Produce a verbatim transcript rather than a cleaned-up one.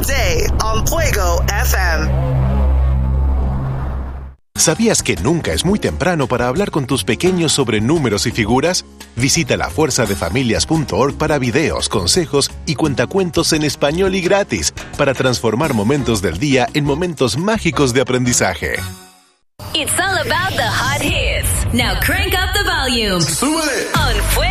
day on Fuego F M. ¿Sabías que nunca es muy temprano para hablar con tus pequeños sobre números y figuras? Visita la fuerza de familias punto org para videos, consejos y cuentacuentos en español y gratis para transformar momentos del día en momentos mágicos de aprendizaje. It's all about the hot hits. Now crank up the volume. ¡Súbele! On Fuego.